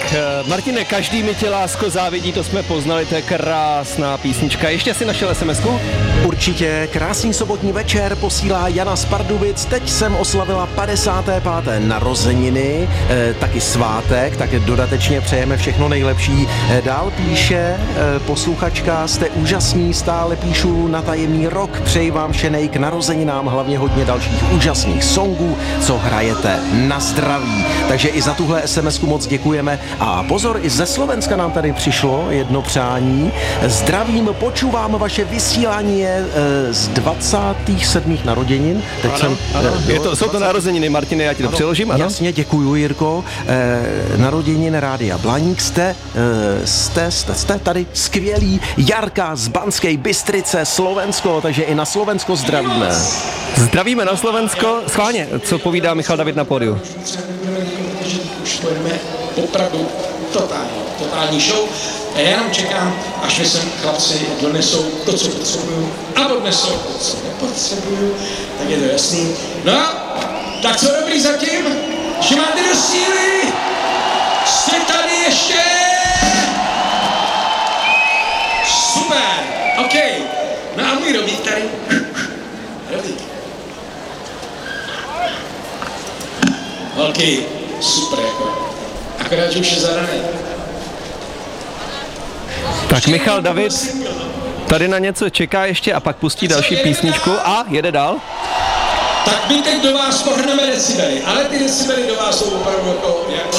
Tak, Martine, každý mi tě lásko závidí, to jsme poznali, to je krásná písnička. Ještě si našel SMS-ku? Určitě, krásný sobotní večer posílá Jana z Pardubic. Teď jsem oslavila 55. narozeniny, taky svátek, tak dodatečně přejeme všechno nejlepší. Dál píše posluchačka, jste úžasní, stále píšu na tajemný rok, přeji vám všenej k narozeninám, hlavně hodně dalších úžasných songů, co hrajete, na zdraví. Takže i za tuhle SMS-ku moc děkujeme. A pozor, i ze Slovenska nám tady přišlo jedno přání. Zdravím, počúvám vaše vysílání je z 27. narozenin. Jsou to narozeniny, Martine, já ti to přeložím, ano? Jasně, děkuju, Jirko. Narozeniny Rádia Blaník, jste tady skvělý. Jarka z Banskej Bystrice, Slovensko, takže i na Slovensko zdravíme. Zdravíme na Slovensko. Schválně, co povídá Michal David na pódiu? Už to jdeme opravdu totální show. A já jenom čekám, až mi sem chlapci donesou to, co potřebuju, a odnesou to, co nepotřebuju, tak je to jasný. No, tak co dobrý zatím? Že máte do síly? Jste tady ještě? Super, OK. No a můj Robík tady. Robík. Holky, super jako. Akorát, že už je zadaný. Tak Michal David tady na něco čeká ještě a pak pustí další písničku a jede dál. Tak my teď do vás pohrneme decibely, ale ty decibely do vás jsou opravdu jako